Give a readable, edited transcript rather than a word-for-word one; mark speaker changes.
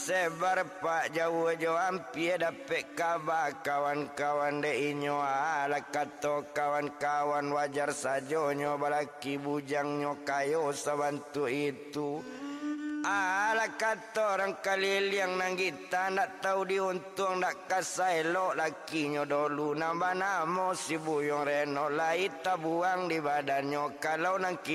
Speaker 1: sebar pak jauh jauh hampir dapat kabar kawan-kawan de inyo ala kato kawan-kawan wajar saja nyo balaki bujang nyo kayo sabantu itu ala kata orang kaliling nang kita nak tahu diuntung nak kasai lo laki nyo dulu nambah namo si buyong reno lai tabuang di badannya kalau nang